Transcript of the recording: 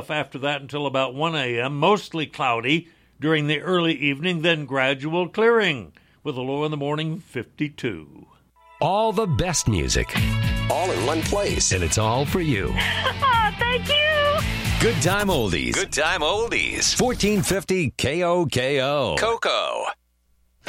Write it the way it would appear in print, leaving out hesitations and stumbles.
after that until about 1 a.m., mostly cloudy during the early evening, then gradual clearing, with a low in the morning 52. All the best music. All in one place. And it's all for you. Thank you. Good Time Oldies. Good Time Oldies. 1450 KOKO. Coco.